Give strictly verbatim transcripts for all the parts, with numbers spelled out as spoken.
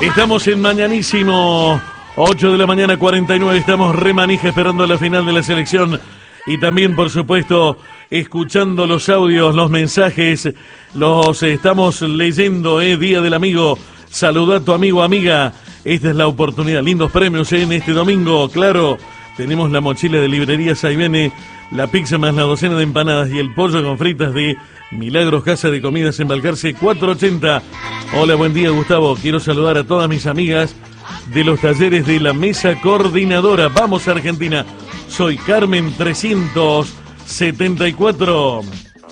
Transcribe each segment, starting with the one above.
Estamos en Mañanísimo, ocho de la mañana, cuarenta y nueve. Estamos remanija esperando la final de la selección. Y también, por supuesto, escuchando los audios, los mensajes. Los estamos leyendo, eh, Día del Amigo. Saluda a tu amigo, amiga. Esta es la oportunidad. Lindos premios, eh, en este domingo, claro. Tenemos la mochila de librerías, ahí viene la pizza más la docena de empanadas y el pollo con fritas de Milagros Casa de Comidas en Balcarce cuatrocientos ochenta. Hola, buen día, Gustavo. Quiero saludar a todas mis amigas de los talleres de la mesa coordinadora. Vamos, Argentina. Soy Carmen trescientos setenta y cuatro.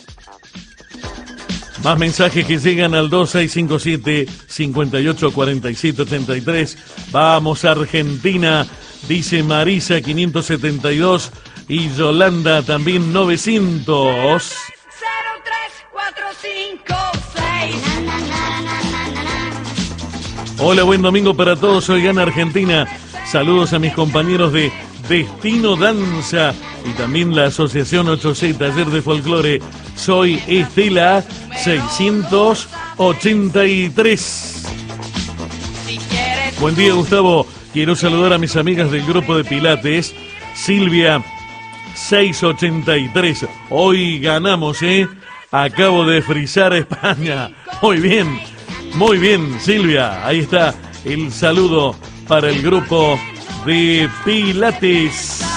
Más mensajes que llegan al dos seis cinco siete, cinco ocho cuatro siete ocho tres. Vamos, Argentina, dice Marisa quinientos setenta y dos y Yolanda también novecientos. cero tres cuatro cinco seis. Hola, buen domingo para todos. Soy Gana Argentina. Saludos a mis compañeros de Destino Danza y también la Asociación ocho C, Taller de Folclore. Soy Estela seiscientos ochenta y tres. Buen día, Gustavo. Quiero saludar a mis amigas del grupo de Pilates. Silvia seiscientos ochenta y tres. Hoy ganamos, ¿eh? Acabo de frizar a España. Muy bien, muy bien, Silvia. Ahí está el saludo para el grupo de Pilates.